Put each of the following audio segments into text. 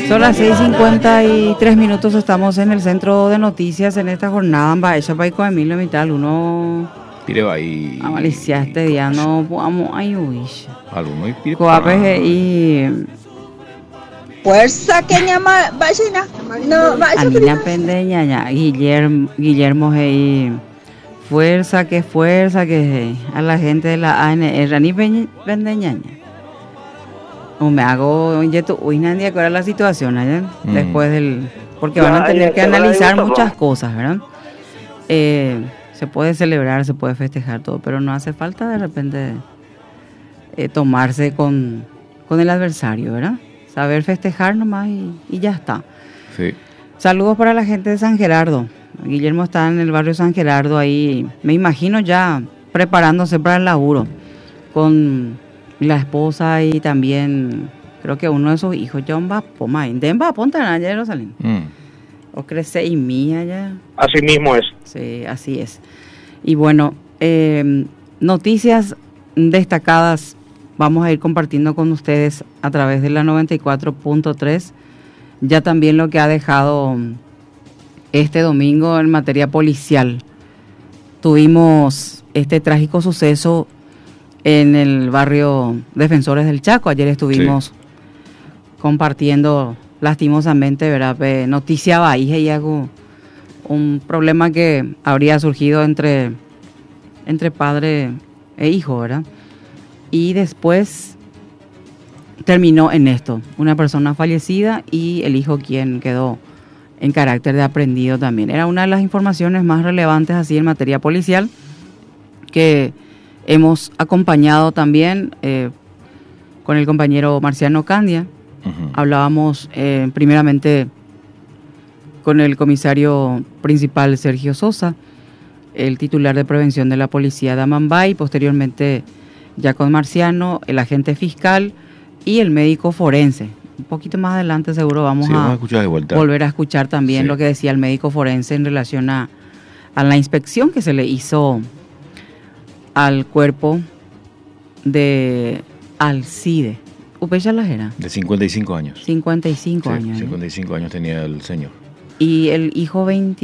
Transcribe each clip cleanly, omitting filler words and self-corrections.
Son las 6:53, estamos en el centro de noticias en esta jornada. Baella Paico Emilio Mital, uno. Pire ahí. Amalicia este día no vamos a yuish. Alguno y pire. Coape y. Fuerza que llama vaya no vaya. Anina pendeña Guillermo hey. Fuerza que a la gente de la ANR Rani pendeña. O me hago hoy nadie acuerda la situación allá después del porque van a tener que analizar muchas cosas, ¿verdad? Se puede celebrar, se puede festejar todo, pero no hace falta de repente tomarse con el adversario, ¿verdad? Saber festejar nomás y ya está. Sí. Saludos para la gente de San Gerardo. Guillermo está en el barrio San Gerardo ahí, me imagino ya preparándose para el laburo con la esposa y también creo que uno de sus hijos ya va a apuntar allá en Jerusalén. O crece y mía ya. Así mismo es. Sí, así es. Y bueno, noticias destacadas vamos a ir compartiendo con ustedes a través de la 94.3. Ya también lo que ha dejado este domingo en materia policial. Tuvimos este trágico suceso en el barrio Defensores del Chaco. Ayer estuvimos compartiendo lastimosamente, ¿verdad? Noticia Bahía y algo, un problema que habría surgido entre padre e hijo, ¿verdad? Y después terminó en esto, una persona fallecida y el hijo quien quedó en carácter de aprehendido también. Era una de las informaciones más relevantes así en materia policial que hemos acompañado también con el compañero Marciano Candia. Hablábamos primeramente con el comisario principal Sergio Sosa, el titular de prevención de la policía de Amambay, posteriormente ya con Marciano, el agente fiscal y el médico forense. Un poquito más adelante seguro vamos a volver a escuchar también lo que decía el médico forense en relación a la inspección que se le hizo al cuerpo de Alcide. ¿Upecha la era? De 55 años. 55 años. 55 años tenía el señor. Y el hijo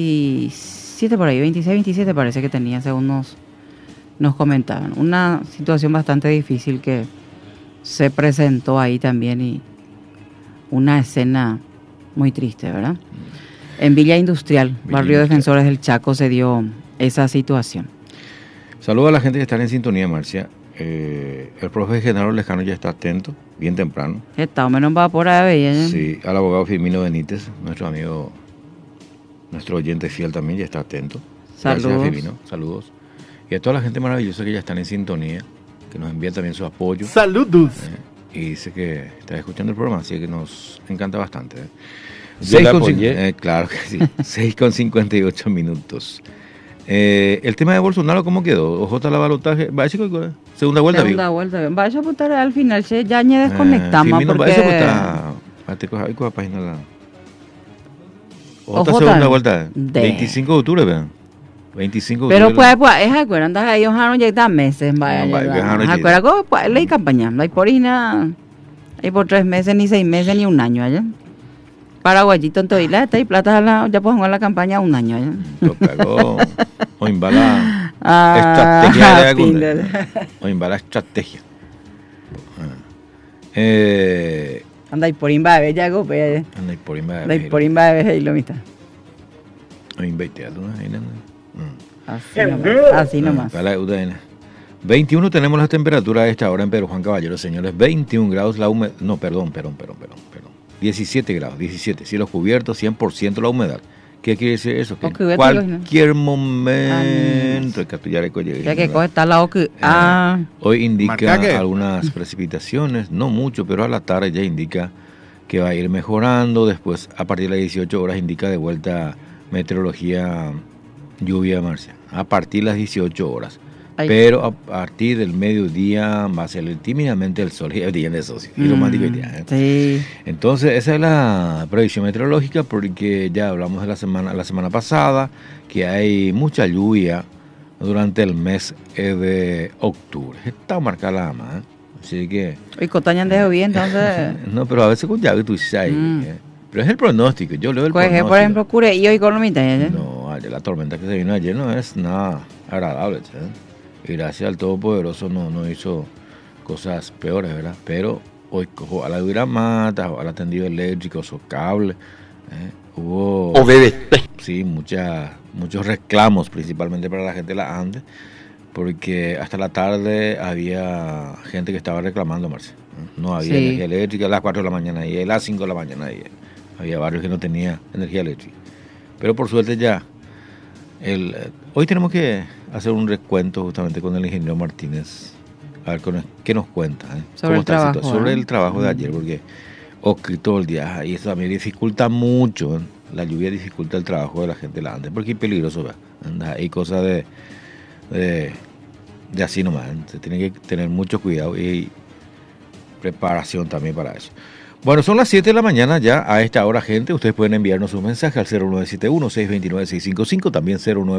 27 por ahí, 26, 27 parece que tenía, según nos comentaban. Una situación bastante difícil que se presentó ahí también y una escena muy triste, ¿verdad? En Villa Industrial, barrio Defensores del Chaco, se dio esa situación. Saludos a la gente que está en sintonía, Marcia. El profe Genaro Lejano ya está atento, bien temprano. Está o menos va por ahí, ¿eh? Sí, al abogado Firmino Benítez, nuestro amigo, nuestro oyente fiel también ya está atento. Saludos. Gracias, Firmino. Saludos. Y a toda la gente maravillosa que ya están en sintonía, que nos envía también su apoyo. Saludos. Y dice que está escuchando el programa, así que nos encanta bastante. Claro que sí. 6:58 minutos. El tema de Bolsonaro, ¿cómo quedó? ¿OJ la balotaje? ¿Va a decir segunda vuelta? Segunda vuelta. Vaya a votar al final, ya ni desconectamos. Porque... ¿Cuál página la? OJ segunda vuelta. 25 de octubre, vean. 25 de octubre. Pero pues, acuerdan, ahí ojalá ya están meses, acuerdan, ley campaña, no hay por nada, hay por 3 meses, ni 6 meses, ni un año allá. Paraguayito en Toila, está y plata, ya puedo jugar la campaña un año allá. O imbala estrategia. O imbala estrategia. Anda y por imba de ya gope. Anda y por imba de. Anda y por imba de ahí lo mita. O invite a tú, Así nomás. 21 tenemos las temperaturas a esta hora en Pedro Juan Caballero, señores. 21 grados la humedad. No, perdón. 17 grados, 17. Cielos cubiertos, 100% la humedad. ¿Qué quiere decir eso? Que en cualquier momento hoy indica algunas precipitaciones, no mucho, pero a la tarde ya indica que va a ir mejorando. Después, a partir de las 18 horas, indica de vuelta meteorología lluvia, Marcia. A partir de las 18 horas. Pero a partir del mediodía va a salir tímidamente el sol y el día de socio. Y romántico día. Sí. Entonces, esa es la predicción meteorológica, porque ya hablamos de la semana pasada, que hay mucha lluvia durante el mes de octubre. Está marcada la más. Así que. Y Cotañan de bien, entonces. No, pero a veces con llave tú dices ahí. Pero es el pronóstico, yo leo el pronóstico. Por ejemplo, Cure, y hoy Colomita. No, ayer la tormenta que se vino ayer no es nada agradable, ¿sabes? Y gracias al Todopoderoso no hizo cosas peores, ¿verdad? Pero hoy ojalá hubiera matas, ojalá tendido eléctricos o cables. Hubo sí, muchos reclamos, principalmente para la gente de la Andes, porque hasta la tarde había gente que estaba reclamando, Marce. No había energía eléctrica a las 4 de la mañana y a las 5 de la mañana. Había barrios que no tenían energía eléctrica. Pero por suerte ya. Hoy tenemos que hacer un recuento justamente con el ingeniero Martínez. A ver qué nos cuenta. Sobre el trabajo. Sobre el trabajo de ayer, porque todo el día. Y eso también dificulta mucho. La lluvia dificulta el trabajo de la gente de la Andes, porque es peligroso. ¿Verdad? Hay cosas de así nomás. Se tiene que tener mucho cuidado y preparación también para eso. Bueno, son las 7 de la mañana ya a esta hora, gente. Ustedes pueden enviarnos un mensaje al 0971-629-655, también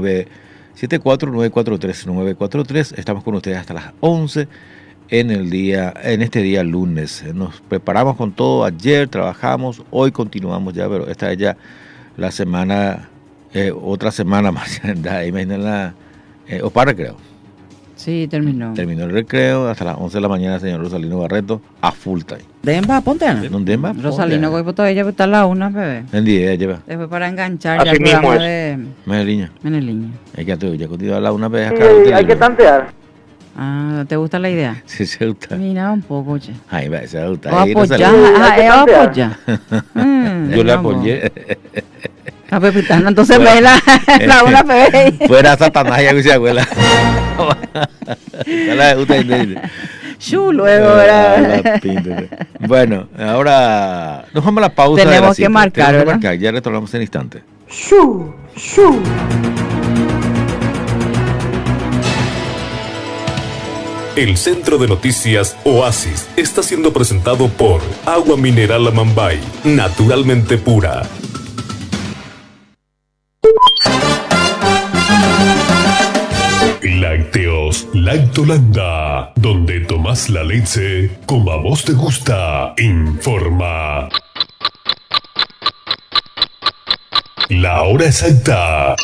0974-943-943. Estamos con ustedes hasta las 11 en este día lunes. Nos preparamos con todo. Ayer trabajamos, hoy continuamos ya, pero esta es ya la semana, otra semana más. Imagínenla, o para recreo. Sí, terminó. Terminó el recreo hasta las 11 de la mañana, señor Rosalino Barreto, a full time. Demba, ponte. Demba, Rosalino, voy por todavía está la una, bebé. En día, lleva. Después para enganchar ya el programa de Meneliña. Hay que ya continúa la una vez acá. Sí, hay que tantear. Ah, ¿te gusta la idea? Sí, se gusta. Mira un poco, che. Ay, va, se gusta. O apoyar. Yo la apoyé. A Pepitana, entonces ve la una, bebé. Fuera Satanás, ya que se abuela. Luego, ¿verdad? Bueno, ahora nos vamos a la pausa. Tenemos que marcar, ¿verdad? Ya retornamos en instante. El Centro de Noticias Oasis está siendo presentado por Agua Mineral Amambay, naturalmente pura. Lácteos Lactolanda, donde tomás la leche como a vos te gusta. Informa. La hora exacta.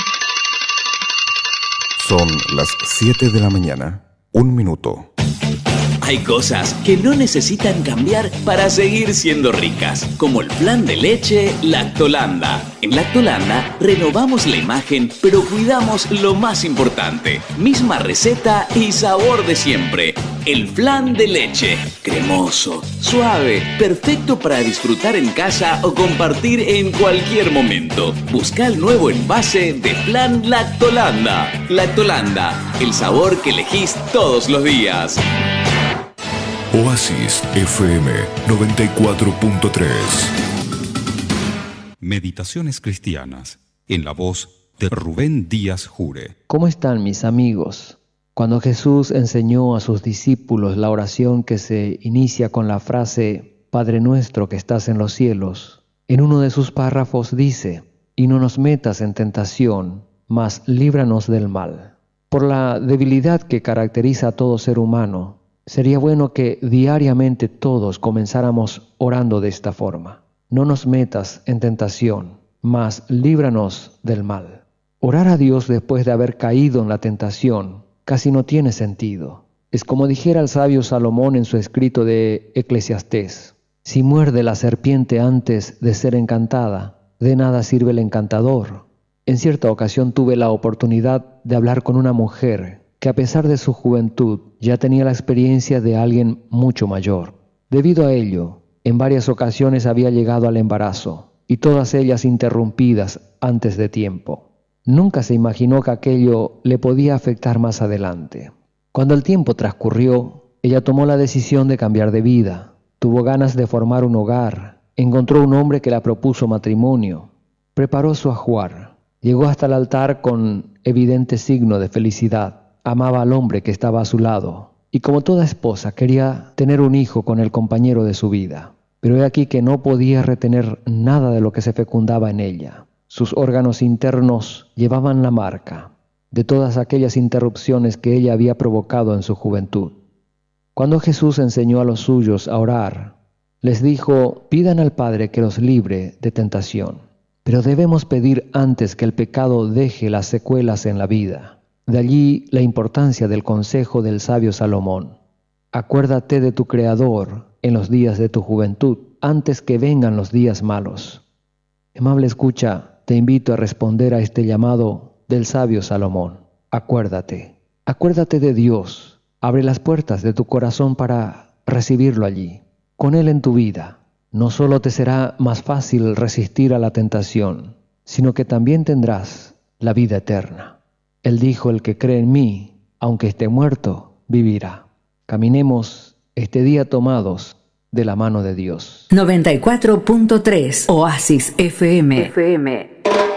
Son las 7 de la mañana, 1 minuto. Hay cosas que no necesitan cambiar para seguir siendo ricas, como el flan de leche Lactolanda. En Lactolanda renovamos la imagen, pero cuidamos lo más importante. Misma receta y sabor de siempre. El flan de leche, cremoso, suave, perfecto para disfrutar en casa o compartir en cualquier momento. Busca el nuevo envase de flan Lactolanda. Lactolanda, el sabor que elegís todos los días. Oasis FM 94.3. Meditaciones cristianas, en la voz de Rubén Díaz Jure. ¿Cómo están mis amigos? Cuando Jesús enseñó a sus discípulos la oración que se inicia con la frase Padre nuestro que estás en los cielos, en uno de sus párrafos dice: y no nos metas en tentación, mas líbranos del mal. Por la debilidad que caracteriza a todo ser humano, sería bueno que diariamente todos comenzáramos orando de esta forma. No nos metas en tentación, mas líbranos del mal. Orar a Dios después de haber caído en la tentación casi no tiene sentido. Es como dijera el sabio Salomón en su escrito de Eclesiastés: si muerde la serpiente antes de ser encantada, de nada sirve el encantador. En cierta ocasión tuve la oportunidad de hablar con una mujer que a pesar de su juventud ya tenía la experiencia de alguien mucho mayor. Debido a ello, en varias ocasiones había llegado al embarazo, y todas ellas interrumpidas antes de tiempo. Nunca se imaginó que aquello le podía afectar más adelante. Cuando el tiempo transcurrió, ella tomó la decisión de cambiar de vida, tuvo ganas de formar un hogar, encontró un hombre que la propuso matrimonio, preparó su ajuar, llegó hasta el altar con evidente signo de felicidad. Amaba al hombre que estaba a su lado y, como toda esposa, quería tener un hijo con el compañero de su vida. Pero he aquí que no podía retener nada de lo que se fecundaba en ella. Sus órganos internos llevaban la marca de todas aquellas interrupciones que ella había provocado en su juventud. Cuando Jesús enseñó a los suyos a orar, Les dijo: pidan al Padre que los libre de tentación. Pero debemos pedir antes que el pecado deje las secuelas en la vida. De allí la importancia del consejo del sabio Salomón. Acuérdate de tu Creador en los días de tu juventud, antes que vengan los días malos. Amable escucha, te invito a responder a este llamado del sabio Salomón. Acuérdate, acuérdate de Dios. Abre las puertas de tu corazón para recibirlo allí. Con Él en tu vida, no solo te será más fácil resistir a la tentación, sino que también tendrás la vida eterna. Él dijo: el que cree en mí, aunque esté muerto, vivirá. Caminemos este día tomados de la mano de Dios. 94.3 Oasis FM.